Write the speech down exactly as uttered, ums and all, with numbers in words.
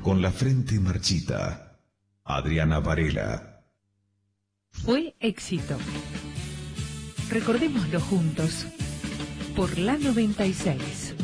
con la frente marchita. Adriana Varela. Fue éxito. Recordémoslo juntos. Por la noventa y seis.